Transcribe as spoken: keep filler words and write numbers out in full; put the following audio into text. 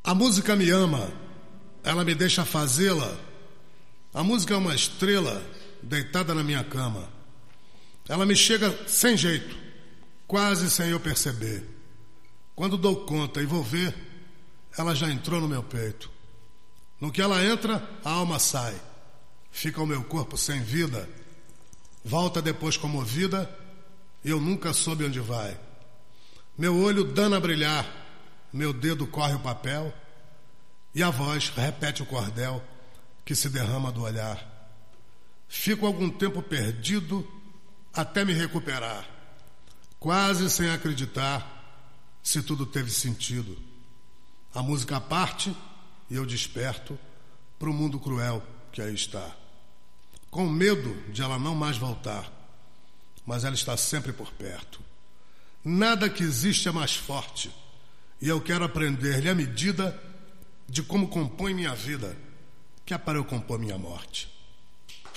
A música me ama, ela me deixa fazê-la. A música é uma estrela deitada na minha cama. Ela me chega sem jeito, quase sem eu perceber. Quando dou conta e vou ver, ela já entrou no meu peito. No que ela entra, a alma sai. Fica o meu corpo sem vida. Volta depois comovida e eu nunca soube onde vai. Meu olho dana a brilhar. Meu dedo corre o papel e a voz repete o cordel que se derrama do olhar. Fico algum tempo perdido até me recuperar, quase sem acreditar se tudo teve sentido. A música parte e eu desperto para o mundo cruel que aí está, com medo de ela não mais voltar, mas ela está sempre por perto. Nada que existe é mais forte. E eu quero aprender-lhe a medida de como compõe minha vida, que é para eu compor minha morte.